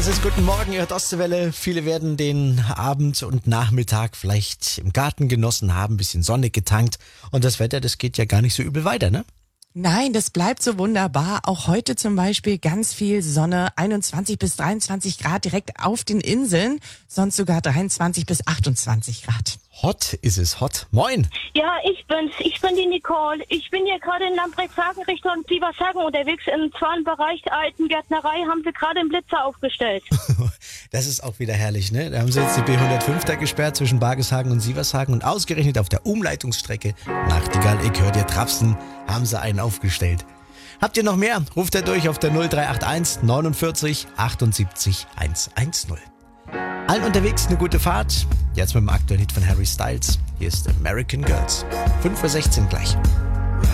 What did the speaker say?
Es ist guten Morgen, ihr hört Ostseewelle. Viele werden den Abend und Nachmittag vielleicht im Garten genossen haben, ein bisschen Sonne getankt. Und das Wetter, das geht ja gar nicht so übel weiter, ne? Nein, das bleibt so wunderbar. Auch heute zum Beispiel ganz viel Sonne, 21 bis 23 Grad direkt auf den Inseln, sonst sogar 23 bis 28 Grad. Hot ist es, hot. Moin! Ja, ich bin's. Ich bin die Nicole. Ich bin hier gerade in Lamprecht-Hagen Richtung Sievershagen unterwegs. Im Zwarenbereich der alten Gärtnerei haben sie gerade einen Blitzer aufgestellt. Das ist auch wieder herrlich, ne? Da haben sie jetzt die B105 da gesperrt zwischen Bargeshagen und Sievershagen und ausgerechnet auf der Umleitungsstrecke Nachtigall, ich hör dir Trapsen, haben sie einen aufgestellt. Habt ihr noch mehr? Ruft er durch auf der 0381 49 78 110. Allen unterwegs eine gute Fahrt. Jetzt mit dem aktuellen Hit von Harry Styles. Hier ist American Girls. 5:16 Uhr gleich.